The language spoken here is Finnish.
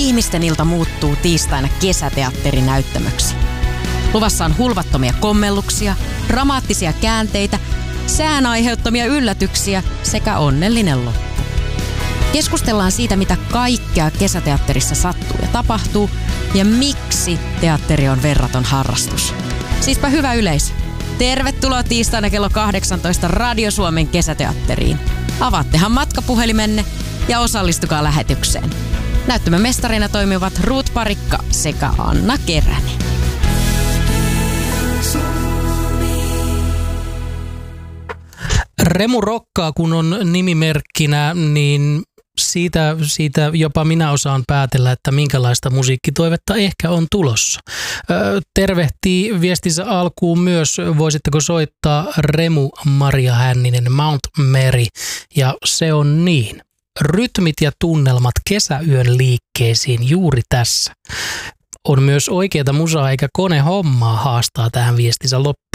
Ihmisten ilta muuttuu tiistaina kesäteatterinäyttämöksi. Luvassa on hulvattomia kommelluksia, dramaattisia käänteitä, sään aiheuttamia yllätyksiä sekä onnellinen loppu. Keskustellaan siitä, mitä kaikkea kesäteatterissa sattuu ja tapahtuu ja miksi teatteri on verraton harrastus. Siispä hyvä yleisö. Tervetuloa tiistaina kello 18 Radio Suomen kesäteatteriin. Avaattehan matkapuhelimenne ja osallistukaa lähetykseen. Näyttämön mestarina toimivat Ruut Parikka sekä Anna Keränen. Remu rokkaa, kun on nimimerkkinä, niin siitä jopa minä osaan päätellä, että minkälaista musiikkitoivetta ehkä on tulossa. Tervehtii viestinsä alkuun myös, voisitteko soittaa Remu Maria Hänninen, Mount Mary, ja se on niin. Rytmit ja tunnelmat kesäyön liikkeisiin juuri tässä. On myös oikeata musaa eikä kone hommaa, haastaa tähän viestinsä loppuun.